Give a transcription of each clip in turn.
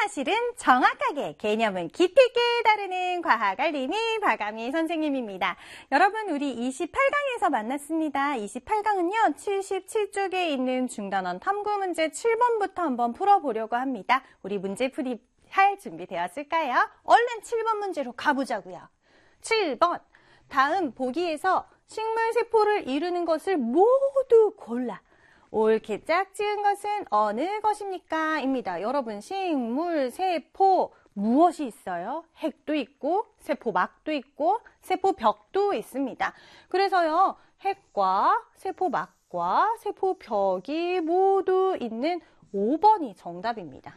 사실은 정확하게, 개념은 깊이 있게 다루는 과학알림이 박아미 선생님입니다. 여러분, 우리 28강에서 만났습니다. 28강은요, 77쪽에 있는 중단원 탐구 문제 7번부터 한번 풀어보려고 합니다. 우리 문제풀이 할 준비 되었을까요? 얼른 7번 문제로 가보자고요. 7번, 다음 보기에서 식물세포를 이루는 것을 모두 골라. 옳게 짝지은 것은 어느 것입니까? 입니다. 여러분, 식물세포 무엇이 있어요? 핵도 있고 세포막도 있고 세포벽도 있습니다. 그래서요, 핵과 세포막과 세포벽이 모두 있는 5번이 정답입니다.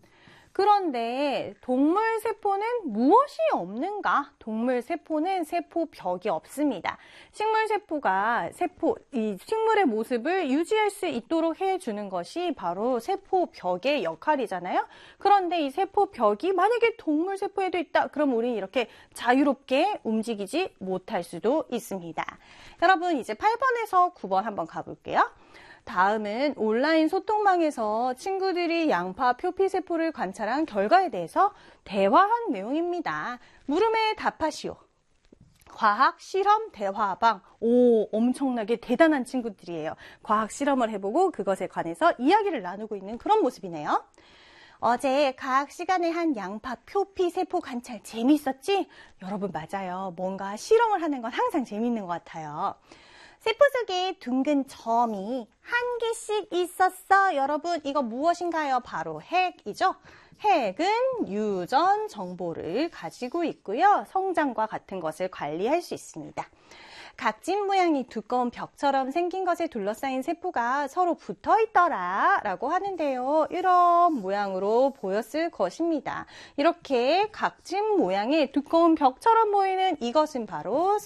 그런데 동물세포는 무엇이 없는가? 동물세포는 세포벽이 없습니다. 식물세포가 이 식물의 모습을 유지할 수 있도록 해주는 것이 바로 세포벽의 역할이잖아요. 그런데 이 세포벽이 만약에 동물세포에도 있다, 그럼 우리 이렇게 자유롭게 움직이지 못할 수도 있습니다. 여러분, 이제 8번에서 9번 한번 가볼게요. 다음은 온라인 소통망에서 친구들이 양파 표피세포를 관찰한 결과에 대해서 대화한 내용입니다. 물음에 답하시오. 과학 실험 대화방. 오, 엄청나게 대단한 친구들이에요. 과학 실험을 해보고 그것에 관해서 이야기를 나누고 있는 그런 모습이네요. 어제 과학 시간에 한 양파 표피세포 관찰 재미있었지? 여러분, 맞아요. 뭔가 실험을 하는 건 항상 재미있는 것 같아요. 세포 속에 둥근 점이 한 개씩 있었어. 여러분, 이거 무엇인가요? 바로 핵이죠. 핵은 유전 정보를 가지고 있고요. 성장과 같은 것을 관리할 수 있습니다. 각진 모양이 두꺼운 벽처럼 생긴 것에 둘러싸인 세포가 서로 붙어 있더라 라고 하는데요. 이런 모양으로 보였을 것입니다. 이렇게 각진 모양의 두꺼운 벽처럼 보이는 이것은 바로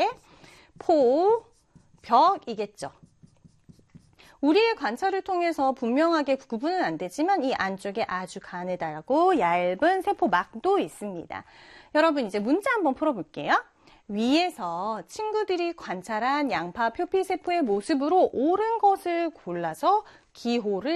세포벽이겠죠. 우리의 관찰을 통해서 분명하게 구분은 안 되지만 이 안쪽에 아주 가느다랗고 얇은 세포막도 있습니다. 여러분, 이제 문제 한번 풀어볼게요. 위에서 친구들이 관찰한 양파 표피세포의 모습으로 옳은 것을 골라서 기호를